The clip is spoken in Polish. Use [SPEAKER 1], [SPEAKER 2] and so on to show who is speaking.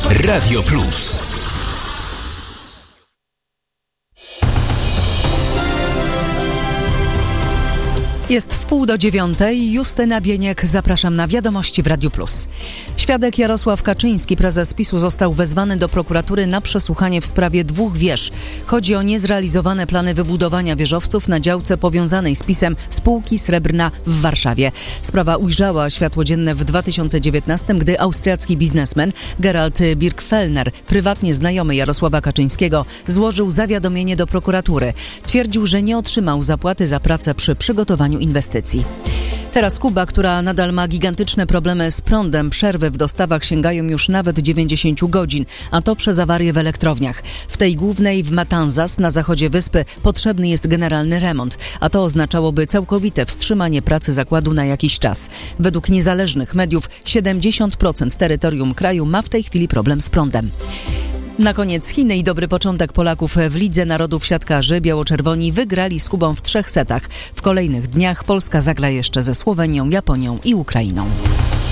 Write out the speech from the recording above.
[SPEAKER 1] Radio Plus.
[SPEAKER 2] Jest 8:30. Justyna Bieniek, zapraszam na wiadomości w Radiu Plus. Świadek Jarosław Kaczyński, prezes PiS-u, został wezwany do prokuratury na przesłuchanie w sprawie 2 wież. Chodzi o niezrealizowane plany wybudowania wieżowców na działce powiązanej z PiS-em spółki Srebrna w Warszawie. Sprawa ujrzała światło dzienne w 2019, gdy austriacki biznesmen Gerald Birgfellner, prywatnie znajomy Jarosława Kaczyńskiego, złożył zawiadomienie do prokuratury. Twierdził, że nie otrzymał zapłaty za pracę przy przygotowaniu inwestycji. Teraz Kuba, która nadal ma gigantyczne problemy z prądem. Przerwy w dostawach sięgają już nawet 90 godzin, a to przez awarię w elektrowniach. W tej głównej w Matanzas na zachodzie wyspy potrzebny jest generalny remont, a to oznaczałoby całkowite wstrzymanie pracy zakładu na jakiś czas. Według niezależnych mediów 70% terytorium kraju ma w tej chwili problem z prądem. Na koniec Chiny i dobry początek Polaków w Lidze Narodów siatkarzy. Biało-czerwoni wygrali z Kubą w 3 setach. W kolejnych dniach Polska zagra jeszcze ze Słowenią, Japonią i Ukrainą.